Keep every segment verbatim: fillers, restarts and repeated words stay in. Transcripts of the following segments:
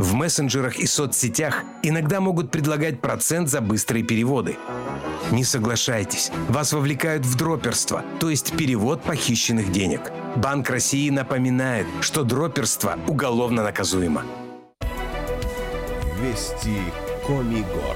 В мессенджерах и соцсетях иногда могут предлагать процент за быстрые переводы. Не соглашайтесь, вас вовлекают в дроперство, то есть перевод похищенных денег. Банк России напоминает, что дроперство уголовно наказуемо. Вести Комигор.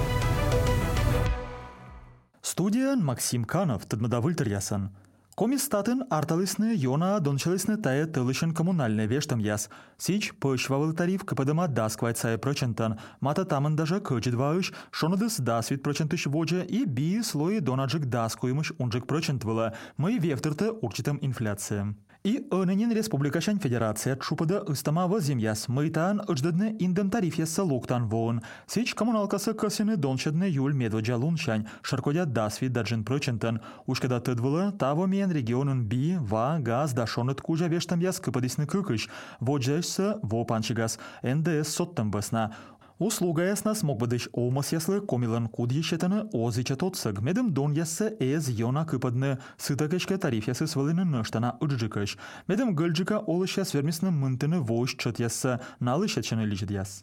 Студия Максим Канов, Тадмадавыльтер ясан. Комистатын арталысны йона дончалысны тая тылышын коммунальный вештам яс. Сич пышвавыл тариф КПДма дасквайцая процентан. Мата тамын даже кычедваыш, шонадыс дасвит процентыш воджа и би слои донаджик даскуемыш унджик процент выла. Мы вевтырты урчитам инфляция. И önünün Республикашан Федерация чупада ыстамава земяс мыйтан ыждадны индем тариф ясса локтан воон. Сич коммуналкасы кысыны дончадны юль медваджа луншань, шаркодя дасвит даджин процентан. Ушкада тыдвыла таво мен регионын би, ва, газ да шонат кужа вештам яс кыпадисны кыкыш. Воджайшса во панчигас, эн дэ эс соттам басна. Услуга ясна смог бадыш олмас яслы комилан куд ещетаны озича тотсыг. Медым дон яссы эз йона кыпадны сытакешке тариф ясы свалыны ныштана ыджикыш. Медым гылджика олыш яс вермисны мынтыны вош чыт яссы налыш ячыны личит яс.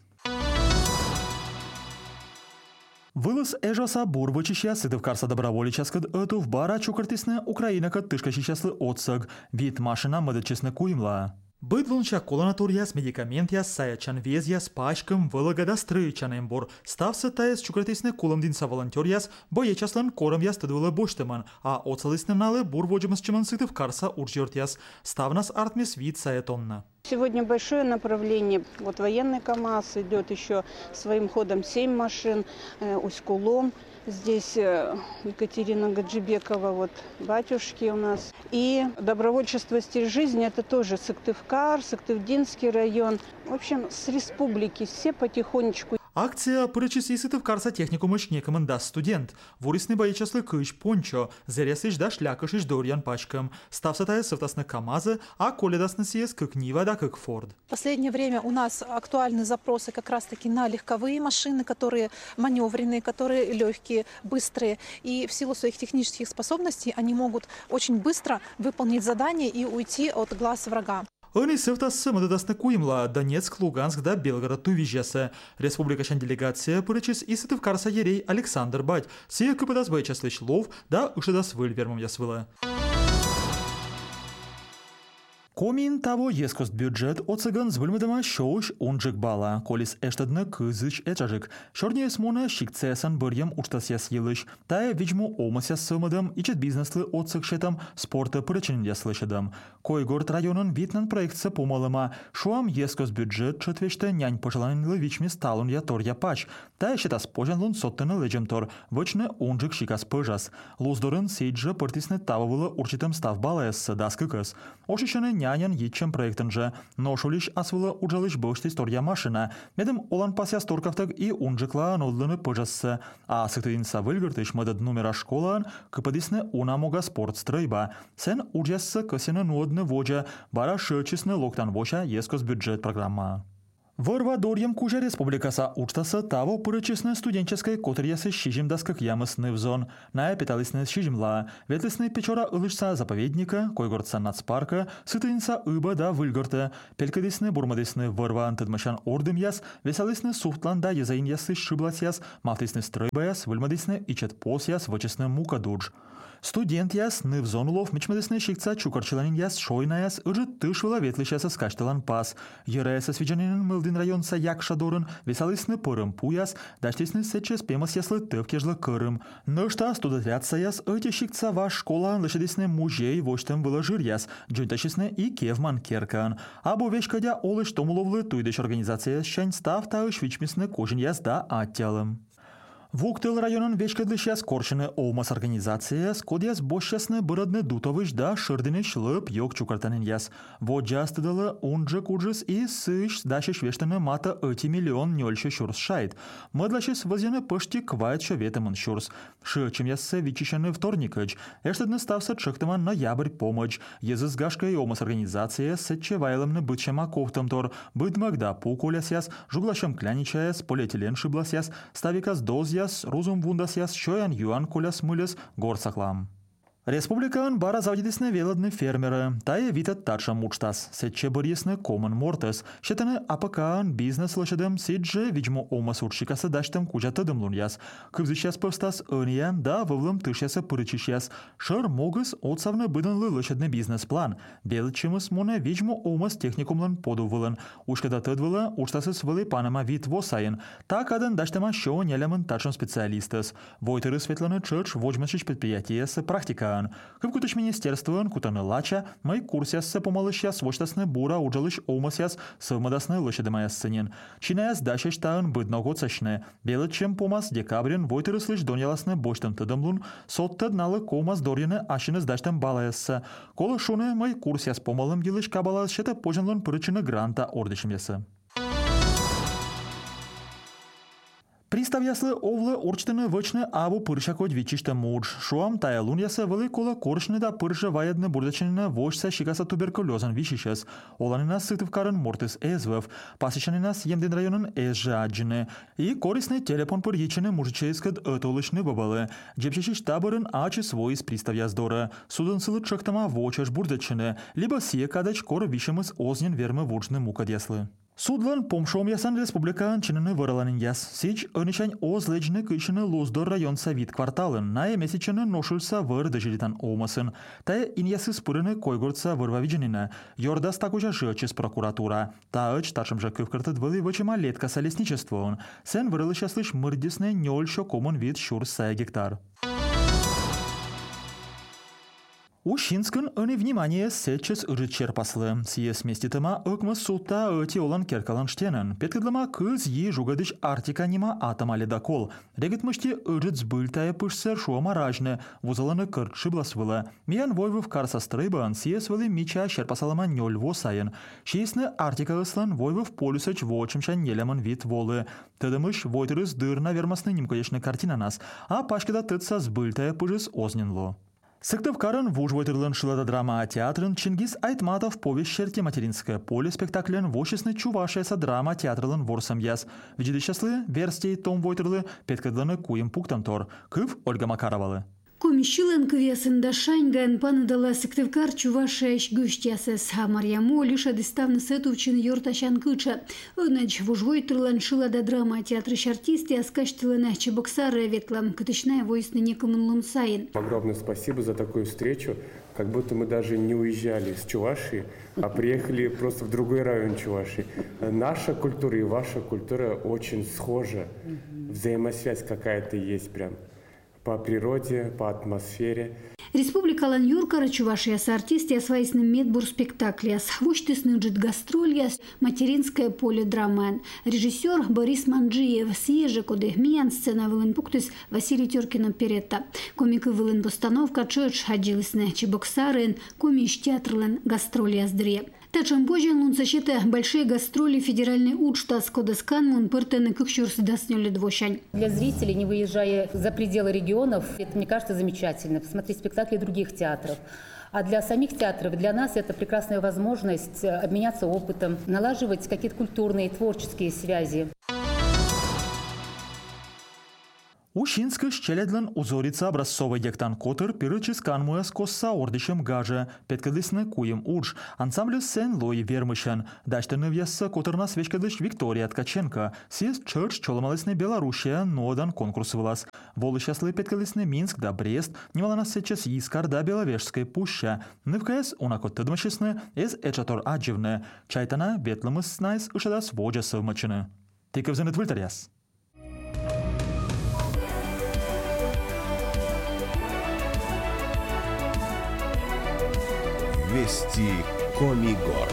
Вылыз эжаса бурвычища сытывкарса доброволичаскад эту в бара чукартисны Украинака тышкащищаслы отсыг. Вид машина мыдычесны куимла. Быдлунча колонаторияс медикаментияс саячан везяс пачкам вылагада стрычан эмбор. Ставсы таяс чукратисны куламдинса волонтерияс боечаслан кором яс тыдвылы боштыман, а оцалысным налы бурводжимасчыман сытывкарса уржертяс. Ставнас артмис вид саятонна. Сегодня большое направление. Вот военный КАМАЗ идет еще своим ходом семь машин, э, Усть-Кулом. Здесь э, Екатерина Гаджибекова, вот батюшки у нас. И добровольчество «Стиль жизни» — это тоже Сыктывкар, Сыктывдинский район. В общем, с республики все потихонечку. Акция пырычысы Сыктывкарса техникумыш некамын да студент. Ворисны боечаслы кыш пончо, зерясыш да шлякышыш дорьян пачкам. Ставсатая сывтасны КАМАЗы, а коледасны сиес как Нива да как Форд. В последнее время у нас актуальны запросы как раз-таки на легковые машины, которые маневренные, которые легкие, быстрые. И в силу своих технических способностей они могут очень быстро выполнить задание и уйти от глаз врага. Они сывтасы мададасны куимла Донецк, Луганск да Белгород тувижясы. Республикашан делегация пырычыс и Сыктывкарса ерей Александр Бать. Сия кыпадас боечаслы шлов да ушадас выльвермом ясвыла. Комин того ескост бюджет оцыган з выльмыдама шоуш унджик бала, колис эштадны кызыч эчажик. Шорне смона шикцесан бырьям учтасяс елыш. Тая вичму омасяс сымыдам, ичет бизнеслы оцык шетам, спорта пырычын яслышыдам. Койгорд районын витнан проектсы помалыма. Шуам ескост бюджет чытвешты нянь пожеланылы вичми сталун я тор я пач. Тая шетас пожанлун соттыны лежем тор. Вычны унджик шикас пыжас. Луздорын сейджа пыртисны тавывылы урчитым став балаэссы даскыкыс. Ошишыны нянян етчем проектын же, но шулиш асвылы уджалыш бөшті история машина. Медем олан пася сторкавтаг и унджикла нолдыны пыжассы. А сыктыдинса вылгыртыш мыдад номера школан кыпадисны унамога спорт стройба. Сен уджассы кысыны нуодны воджа, бара шычысны локтан воча ескос бюджет программа. Вырва дорьям кужа республикаса учтасы таво пырычысны студенческой котриясы шижим даскак ямысны в зон. На питалысны шижимла. Ветлысны печора ылышса заповедника, койгордса нацпарка, сытынса ыба да вылгорты. Пелькадысны бурмадысны вырва антыдмашан ордым яс, веселысны суфтлан да езаин ясы шиблас яс, мафтысны стройба яс, выльмадысны ичет пос яс, вычысны мука дудж. Студент яс ны в зонулов мичмадысны шикца чукарчыланин яс шойна яс, ыжы тышвыла ветлышяса скаштылан пас. Ераяса свиджанинын мылдын районса якша дорын, веселысны пырым пуяс, даштисны сечес пемас яслы тывкежлы кырым. Нышта студотрядса яс, ыте шикца ваш школа лышадисны музей воштым было жир яс, джунташисны и кевман керкан. Або вешкадя олыш томуловлы туйдыш организация щань став таыш вичмисны кожин яс да аттялым. Вуктыл районын вешкадлышяс коршыны олмас организация скодяс бошчасны бырадны дутовыш да шырдыны шлып йок чукартанын яс. Воджа стыдалы унджы куджыс и сыш дашыш вештыны мата эти миллион нёльши шурс шайт. Мыдлашыс вазяны пышти квайт шаветымын шурс. Шычым яссы вичишаны вторникыч. Эштадны ставсы чыктыман ноябрь помощь. Езыс гашкай олмас организация сетче вайлымны бытчама кофтым тор. Быдмак да пуколяс яс, жуглашам кляничаяс, полиэтилен шиблас яс, ставикас доз яс, розум вундас яс, шоян юан коляс мыляс гор саклам. Республикан бара заводитесне велодны фермеры, тая витат тача мучтас, сетче бырьесне комын мортес, щетане апакан бизнес лошадем сидже виджмо омас уршикаса даштем куча тыдым луньяс, кывзычяс повстас ынья, да вывлым тышяса пырычищяс, шыр могыс отсавны быдынлы лошадный бизнес-план, белчимыс моне виджмо омас техникумлын поду вылын, ушкада тыдвыла уштасыс вылы панама вид восайын, так адан даштема шо нелемын тачым специалистес, войтыры светланы чырч вожмачич предприятиясы практика. Кывкутыш министерствын кутаны лача, май курсяссы помалышяс воштасны бура уджалыш омасяс сывмадасны лышадымаяссынен. Чинаяс дашеш таын быдногоцашны. Белы чем помас декабрин войтырыслыш доняласны боштын тыдымлун, соттыд налы комас дорьяны ашыныз даштын балаяссы. Колы шуны май курсяс помалым гилыш кабалас шеты пожынлын пырычыны гранта ордышым ясы. Пристав яслы овлы орчтыны вычны абу пыршакоть вичишты мудж. Шуам тая лун ясы вылы кола коршны да пыржы ваядны бурдачынына вожса шикаса туберкулезан вишишес. Оланына сытывкарын мортыс эзвев, пасычанынас емден районын эзжы аджыны. И корисный телефон пырьичыны мужичейскад ытолышны бабалы. Джепчешиш табырын ачы свой из пристав яздоры. Судын сылы чыктама вочаш бурдачыны, либо сие кадач кор вишимыз ознен вермы вуржны мукад яслы. Судлан помшом ясан республикан чиныны выраланын яс. Сич önişen oz lejны кышыны лоздор район совет кварталын. Найе месячыны ношылса выр дыжилитан омасын. Тая иньясы спырыны койгорца вырвавиджынына. Йордас такужа жычыс прокуратура. Таыч ташымжа кывкыртыд вылы вычыма леткаса лесничествон. Сен вырылы шаслыш мырдисны нёльшо комын вид шур сая гектар. У Шинскын ыны внимание сетчес ырыт черпаслы. Сие сместитыма ыкмы сутта ыти олан керкалан штенын. Петкадлыма кыз е жугадыш артика нима атама ледокол. Регетмышти ырыт сбыльтая пышсер шуама ражны. Вузаланы кырт шибласвылы. Миян войвыв карса стрыбан сие свылы мича черпасалама нёль восайын. Шейсны артика ыслан войвыв полюсыч вочымша нелемын вид волы. Тыдымыш войтырыз дырна вермасны нимкодешны картина нас, а пашкада тытса сбыльтая пыжыс озненло. Сыктывкарын вужвойтырлын шылада драма театрын Чингис Айтматов повесть «Щерти материнское поле» спектаклен вошесны чувашаяса драма театрылын ворсам яс. Видидышаслы верстей том войтырлы петкадлыны куем пуктантор. Кыв Ольга Макаровалы. Комищылын кывесында шаньган паныдала Сыктывкар чувашаяш гүштясыз. Марьямо лиша диставны сетувчин йорташан кыча. Ынач вужвойтырлан шылада драма театрыш артисты аскаштылына чебоксары ветлам кытычная войсны некомын лунсайын. Огромное спасибо за такую встречу. Как будто мы даже не уезжали с Чувашии, а приехали просто в другой район Чувашии. Наша культура и ваша культура очень схожа. Взаимосвязь какая-то есть прям. По природе, по атмосфере. Республикалан юркара Чувашияс артисты освоисны медбур спектакляс. Вуштысны джит гастрольяс материнское поле драман. Режиссер Борис Манджиев съеже коды миян сцена вылын пуктыс Василий Теркина перетта. Комика вылын постановка чöч hadжилысны чебоксарын, комиш театрлын гастрольяс дре. Тачам позже лунцащита большие гастроли федеральный учтас кодескан мун пыртаны кыкшурс даснёли двощань. Для зрителей, не выезжая за пределы регионов, это, мне кажется, замечательно. Посмотреть спектакли других театров. А для самих театров, для нас это прекрасная возможность обменяться опытом, налаживать какие-то культурные, творческие связи. У Шинска щеледлен узорица образцовый дектан котыр пирычис канмуяс косса ордышем гаже, петкадысны куем удж, ансамблю сен лой вермышен, дачтыны вьясса котырна свечкадыш Виктория Ткаченко, сес чырч чоламалысны Белоруссия нодан конкурс вылаз. Волышаслы петкадысны Минск да Брест, немалана сечес Искар да Беловежская пуща, нывкаяс унакот тыдмышесны, эз эчатор адживны, чайтана ветлымыс снайс ушадас воджа совмачыны. Тыковзынет выльтаряс. Вести Комигор.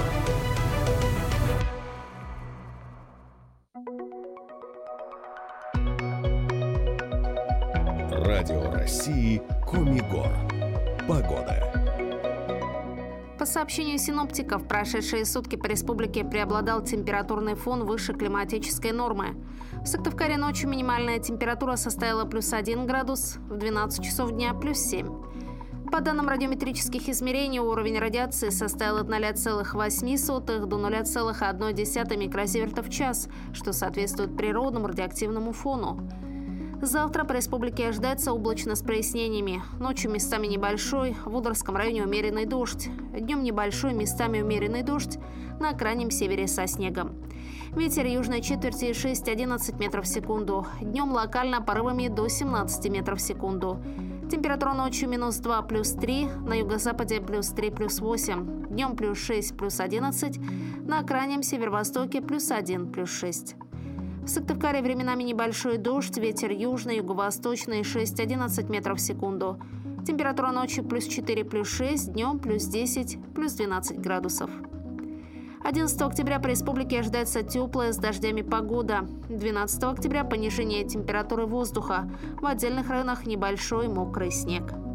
Радио России Комигор. Погода. По сообщению синоптиков, в прошедшие сутки по республике преобладал температурный фон выше климатической нормы. В Сыктывкаре ночью минимальная температура составила плюс один градус, в двенадцать часов дня плюс семь. По данным радиометрических измерений, уровень радиации составил от ноля целых восемь сотых до ноля целых одна десятая микросиевертов в час, что соответствует природному радиоактивному фону. Завтра по республике ожидается облачно с прояснениями. Ночью местами небольшой, в Удорском районе умеренный дождь. Днем небольшой, местами умеренный дождь, на крайнем севере со снегом. Ветер южной четверти шесть-одиннадцать метров в секунду. Днем локально порывами до семнадцати метров в секунду. Температура ночью минус два плюс три, на юго-западе плюс три плюс восемь. Днем плюс шесть плюс одиннадцать, на крайнем северо-востоке плюс один плюс шесть. В Сыктывкаре временами небольшой дождь, ветер южный, юго-восточный шесть-одиннадцать метров в секунду. Температура ночью плюс четыре плюс шесть, днем плюс десять плюс двенадцать градусов. одиннадцатого октября по республике ожидается теплая с дождями погода. двенадцатого октября понижение температуры воздуха. В отдельных районах небольшой мокрый снег.